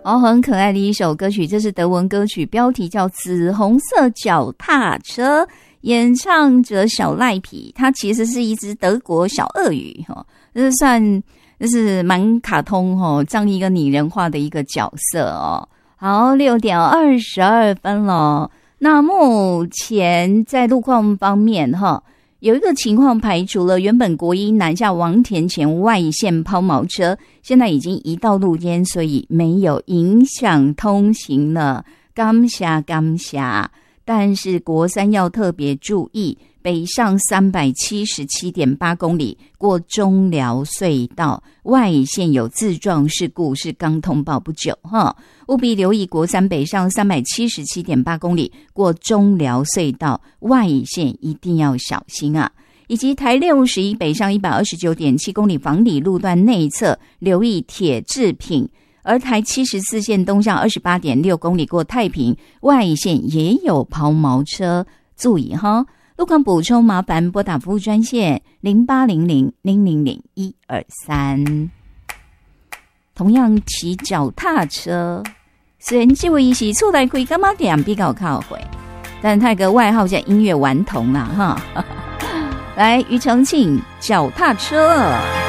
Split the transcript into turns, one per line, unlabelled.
很可爱的一首歌曲，这是德文歌曲，标题叫《紫红色脚踏车》，演唱者小赖皮，它其实是一只德国小鳄鱼这是蛮卡通这样一个拟人化的一个角色好，6:22了。那目前在路况方面有一个情况排除了，原本国一南下王田前外线抛锚车，现在已经移到路肩，所以没有影响通行了。感谢。但是国三要特别注意，北上377.8公里过中寮隧道外线有自撞事故，是刚通报不久务必留意国三北上377.8公里过中寮隧道外线一定要小心以及台61北上129.7公里房里路段内侧留意铁制品，而台74线东向28.6公里过太平外线也有抛锚车，注意路况补充麻烦拨打服务专线0800-000-123。同样骑脚踏车，虽然这位是出来开干嘛点比较靠回，但他有个外号叫音乐顽童啦来，庾澄庆脚踏车。